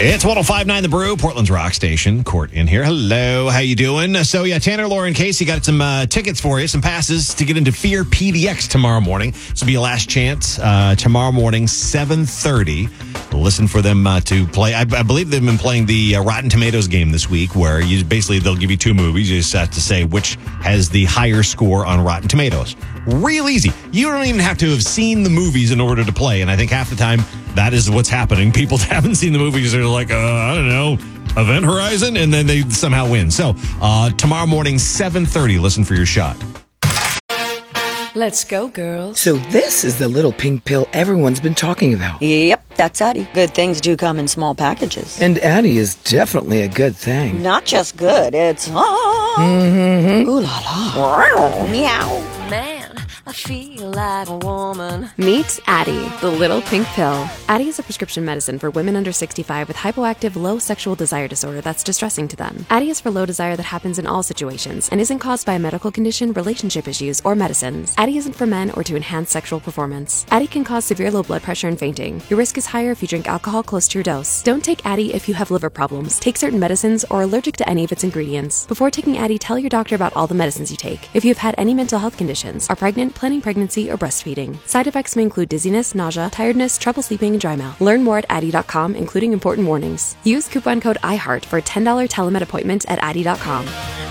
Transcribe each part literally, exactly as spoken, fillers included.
It's one oh five point nine The Brew, Portland's rock station. Court in here. Hello, how you doing? So, yeah, Tanner, Lauren, Casey got some uh, tickets for you, some passes to get into Fear P D X tomorrow morning. This will be your last chance uh, tomorrow morning, seven thirty. Listen for them uh, to play. I, I believe they've been playing the uh, Rotten Tomatoes game this week, where you basically they'll give you two movies. You just have to say which has the higher score on Rotten Tomatoes. Real easy. You don't even have to have seen the movies in order to play. And I think half the time that is what's happening. People haven't seen the movies. They're like, uh, I don't know, Event Horizon, and then they somehow win. So uh, tomorrow morning, seven thirty, listen for your shot. Let's go, girls. So this is the little pink pill everyone's been talking about. Yep, that's Addie. Good things do come in small packages. And Addie is definitely a good thing. Not just good, it's... Oh, mm-hmm. Ooh la la. Meow. Man, I feel like a woman. Meet Addie, the little pink pill. Addie is a prescription medicine for women under sixty-five with hypoactive low sexual desire disorder that's distressing to them. Addie is for low desire that happens in all situations and isn't caused by a medical condition, relationship issues, or medicines. Addie isn't for men or to enhance sexual performance. Addie can cause severe low blood pressure and fainting. Your risk is higher if you drink alcohol close to your dose. Don't take Addie if you have liver problems, take certain medicines, or are allergic to any of its ingredients. Before taking Addie, tell your doctor about all the medicines you take. If you have had any mental health conditions, are pregnant, planning pregnancy, or breastfeeding. Side effects may include dizziness, nausea, tiredness, trouble sleeping, and dry mouth. Learn more at Addie dot com, including important warnings. Use coupon code IHEART for a ten dollars telemed appointment at Addie dot com.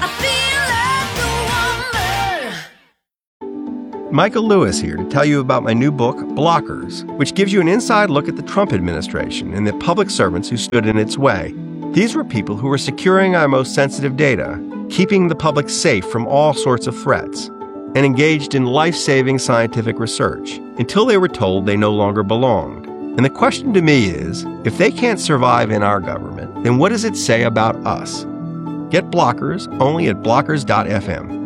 Michael Lewis here to tell you about my new book, Blockers, which gives you an inside look at the Trump administration and the public servants who stood in its way. These were people who were securing our most sensitive data, keeping the public safe from all sorts of threats, and engaged in life-saving scientific research until they were told they no longer belonged. And the question to me is, if they can't survive in our government, then what does it say about us? Get Blockers only at blockers dot f m.